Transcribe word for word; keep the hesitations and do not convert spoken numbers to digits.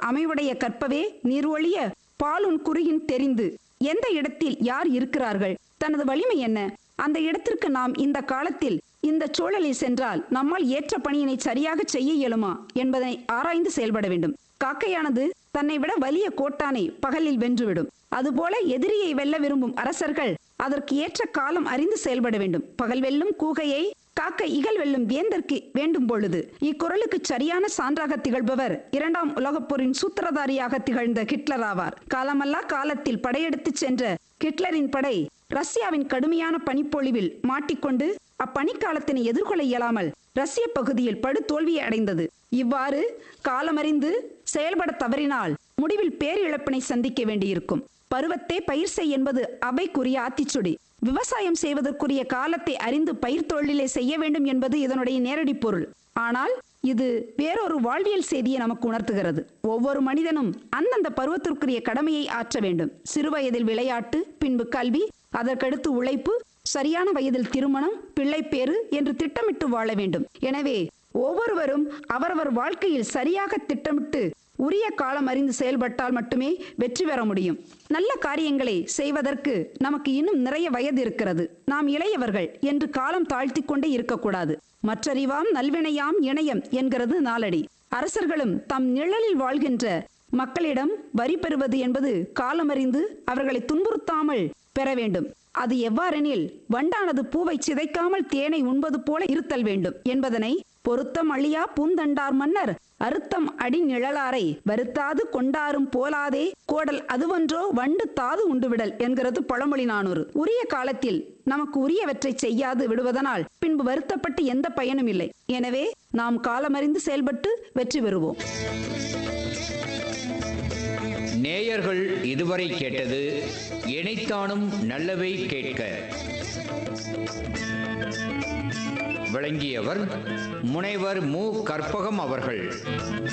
அமைவுடைய கற்பவே நீர்வழிய balloon குறியின் தெரிந்து எந்த இடத்தில் யார் இருக்கிறார்கள், தனது வலிமை என்ன, அந்த இடத்திற்கு நாம் இந்த காலத்தில் இந்த சூழலில் சென்றால் நம்மால் ஏற்ற பணியினை சரியாக செய்ய இயலுமா என்பதனை ஆராய்ந்து செயல்பட வேண்டும். காக்கையானது தன்னை விட வலிய கோட்டானை பகலில் வென்றுவிடும். அதுபோல எதிரியை வெல்ல விரும்பும் அரசர்கள் அதற்கு ஏற்ற காலம் அறிந்து செயல்பட வேண்டும். பகல் வெல்லும் கூகையை காக்கை இகல் வெல்லும் வேந்தற்கு வேண்டும் பொழுது. இக்குறளுக்கு சரியான சான்றாக திகழ்பவர் இரண்டாம் உலகப் போரின் சூத்திரதாரியாக திகழ்ந்த ஹிட்லர் ஆவார். காலமல்லா காலத்தில் படையெடுத்து சென்ற ஹிட்லரின் படை ரஷ்யாவின் கடுமையான பனிப்பொழிவில் மாட்டிக்கொண்டு அப்பனிக்காலத்தினை எதிர்கொள்ள இயலாமல் ரஷ்ய பகுதியில் படு தோல்வியை அடைந்தது. இவ்வாறு காலமறிந்து செயல்பட தவறினால் முடிவில் பேரிழப்பினை சந்திக்க வேண்டியிருக்கும். பருவத்தே பயிர் செய் என்பது அவைக்குரிய ஆத்திச்சுடி. விவசாயம் செய்வதற்குரிய காலத்தை அறிந்து பயிர் தொழிலை செய்ய வேண்டும் என்பது இதனுடைய நேரடி பொருள். ஆனால் இது வேறொரு வாழ்வியல் செய்தியை நமக்கு உணர்த்துகிறது. ஒவ்வொரு மனிதனும் அந்தந்த பருவத்திற்குரிய கடமையை ஆற்ற வேண்டும். சிறுவயதில் விளையாட்டு, பின்பு கல்வி, அதற்கடுத்து உழைப்பு, சரியான வயதில் திருமணம், பிள்ளைப்பேறு என்று திட்டமிட்டு வாழ வேண்டும். எனவே ஒவ்வொருவரும் அவரவர் வாழ்க்கையில் சரியாக திட்டமிட்டு உரிய காலம் அறிந்து செயல்பட்டால் மட்டுமே வெற்றி பெற முடியும். நல்ல காரியங்களை செய்வதற்கு நமக்கு இன்னும் நிறைய வயது இருக்கிறது, நாம் இளையவர்கள் என்று காலம் தாழ்த்தி கொண்டே இருக்கக்கூடாது. மற்றறிவாம் நல்வினையாம் இணையம் என்கிறது நாளடி. அரசர்களும் தம் நிழலில் வாழ்கின்ற மக்களிடம் வரி பெறுவது என்பது காலமறிந்து அவர்களை துன்புறுத்தாமல் பெற வேண்டும். அது எவ்வாறெனில் வண்டானது பூவை சிதைக்காமல் தேனை உண்பது போல இருத்தல் வேண்டும் என்பதனை பொருத்தம் அழியா பூந்தண்டார் மன்னர் அறுத்தம் அடி நிழலாரை வருத்தாது கொண்டாரும் போலாதே கோடல் அதுவன்றோ வண்டு தாது உண்டுவிடல் என்கிறது பழமொழி நானூறு. உரிய காலத்தில் நமக்கு உரியவற்றை செய்யாது விடுவதனால் பின்பு வருத்தப்பட்டு எந்த பயனும் இல்லை. எனவே நாம் காலமறிந்து செயல்பட்டு வெற்றி பெறுவோம். நேயர்கள் இதுவரை கேட்டது இணைத்தானும் நல்லவை கேட்க. விளங்கியவர் முனைவர் மு கற்பகம் அவர்கள்.